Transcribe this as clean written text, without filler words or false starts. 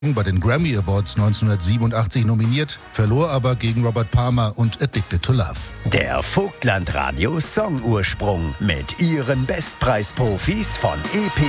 bei den Grammy Awards 1987 nominiert, verlor aber gegen Robert Palmer und Addicted to Love. Der Vogtland Radio Song Ursprung mit ihren Bestpreisprofis von EP